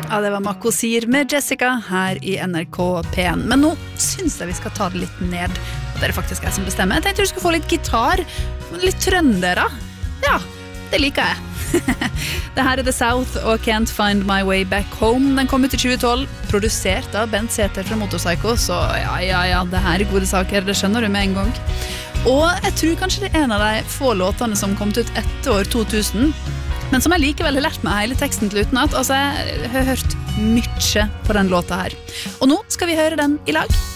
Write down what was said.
Ja, det var Makosir med Jessica her i NRK P1. Men nå synes jeg vi skal ta det litt ned. Det er faktisk jeg som bestemmer. Jeg tenkte du skulle få litt gitar, litt trøndere. Ja, det liker jeg. Det her er The South og Can't Find My Way Back Home. Den kom ut i 2012, produsert av Bent Sæther fra Motorpsycho. Så ja, det her er gode saker, det skjønner du med en gang. Og jeg tror kanskje det er en av de få låtene som kom ut etter år 2000, men som jeg likevel har lært meg hele teksten til utenat. Altså, jeg har hørt mye på den låta her. Og nå skal vi høre den i lag.